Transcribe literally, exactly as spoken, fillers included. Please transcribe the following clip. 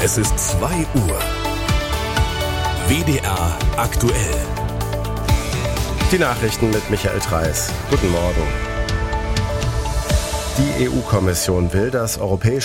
Es ist zwei Uhr. W D R aktuell. Die Nachrichten mit Michael Treis. Guten Morgen. Die E U-Kommission will das europäische